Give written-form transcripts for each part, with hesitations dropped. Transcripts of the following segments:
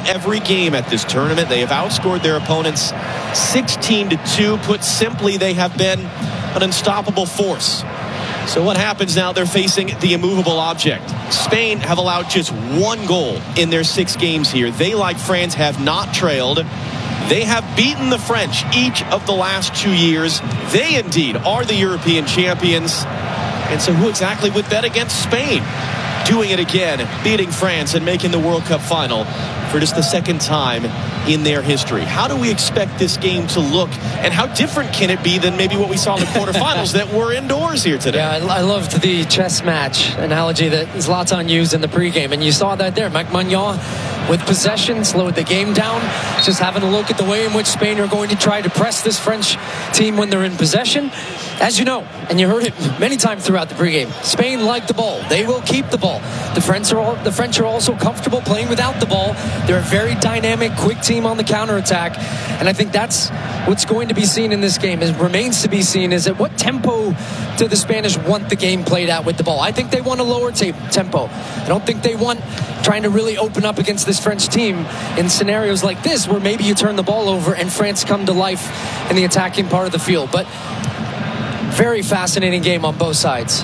every game at this tournament. They have outscored their opponents 16-2. Put simply, they have been an unstoppable force. So what happens now? They're facing the immovable object. Spain have allowed just 1 goal in their 6 games here. They, like France, have not trailed. They have beaten the French each of the last 2 years. They indeed are the European champions. And so who exactly would bet against Spain? Doing it again, beating France and making the World Cup final for just the 2nd time in their history. How do we expect this game to look, and how different can it be than maybe what we saw in the quarterfinals that were indoors here today? Yeah, I loved the chess match analogy that Zlatan used in the pregame, and you saw that there. Mike Maignan with possession slowed the game down, just having a look at the way in which Spain are going to try to press this French team when they're in possession. As you know, and you heard it many times throughout the pregame, Spain like the ball. They will keep the ball. The French are also comfortable playing without the ball. They're a very dynamic, quick team on the counterattack. And I think that's what's going to be seen in this game. It remains to be seen is at what tempo do the Spanish want the game played out with the ball. I think they want a lower tempo. I don't think they want trying to really open up against this French team in scenarios like this where maybe you turn the ball over and France come to life in the attacking part of the field. But very fascinating game on both sides.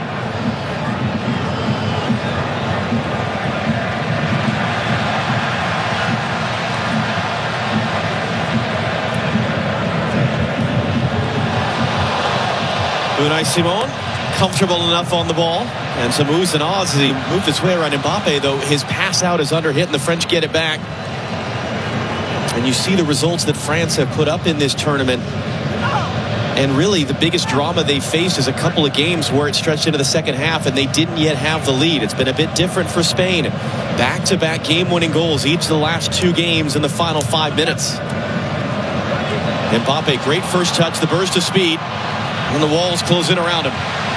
Unai Simon, comfortable enough on the ball. And some oohs and ahs as he moved his way around Mbappe, though his pass out is under hit and the French get it back. And you see the results that France have put up in this tournament. And really the biggest drama they faced is a couple of games where it stretched into the second half and they didn't yet have the lead. It's been a bit different for Spain. Back-to-back game-winning goals each of the last 2 games in the final 5 minutes. Mbappe, great first touch, the burst of speed. And the walls close in around him.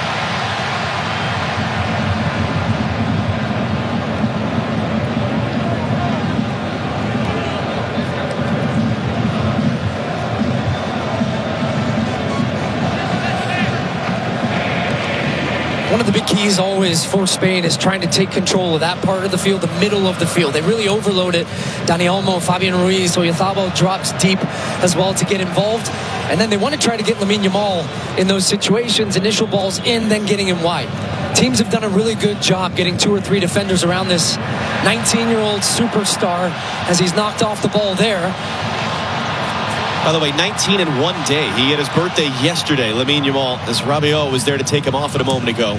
One of the big keys always for Spain is trying to take control of that part of the field, the middle of the field. They really overload it. Dani Olmo, Fabian Ruiz, Oyarzabal drops deep as well to get involved. And then they want to try to get Lamine Yamal in those situations, initial balls in, then getting him wide. Teams have done a really good job getting 2 or 3 defenders around this 19-year-old superstar as he's knocked off the ball there. By the way, 19 in 1 day. He had his birthday yesterday, Lamine Yamal, as Rabiot was there to take him off it a moment ago.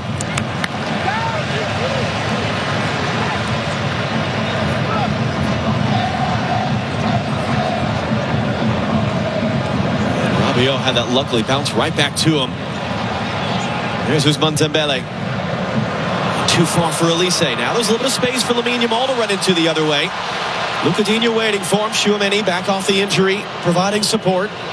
Rabiot had that luckily bounce right back to him. There's Ousmane Dembele. Too far for Elise. Now there's a little bit of space for Lamine Yamal to run into the other way. Luca Digne waiting for him. Tchouaméni back off the injury, providing support.